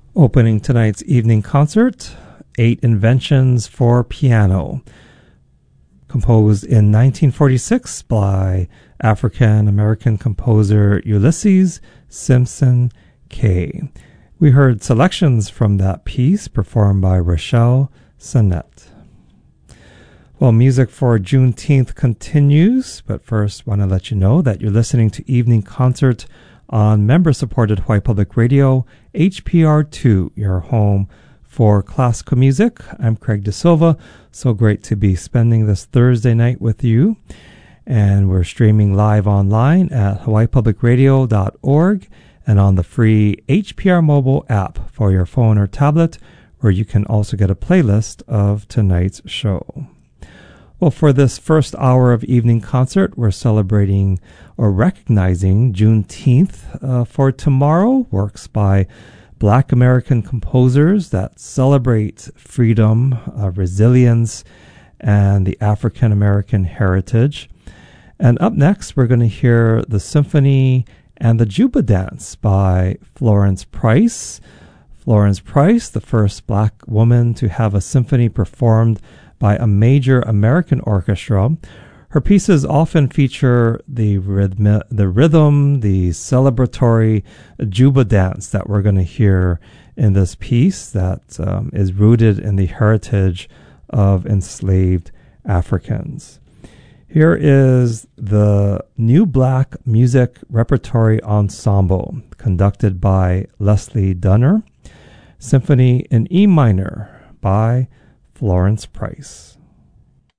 Opening tonight's evening concert, 8 Inventions for Piano, composed in 1946 by African-American composer Ulysses Simpson Kay. We heard selections from that piece performed by Rochelle Sennett. Well, music for Juneteenth continues, but first want to let you know that you're listening to Evening Concert on member-supported Hawaii Public Radio, HPR2, your home for classical music. I'm Craig De Silva. So great to be spending this Thursday night with you. And we're streaming live online at hawaiipublicradio.org and on the free HPR mobile app for your phone or tablet, where you can also get a playlist of tonight's show. Well, for this first hour of evening concert, we're celebrating or recognizing Juneteenth. For tomorrow, works by Black American composers that celebrate freedom, resilience, and the African American heritage. And up next, we're going to hear the Symphony and the Juba Dance by Florence Price. Florence Price, the first Black woman to have a symphony performed by a major American orchestra. Her pieces often feature the rhythm, the celebratory Juba dance that we're going to hear in this piece that is rooted in the heritage of enslaved Africans. Here is the New Black Music Repertory Ensemble, conducted by Leslie Dunner. Symphony in E minor by Florence Price.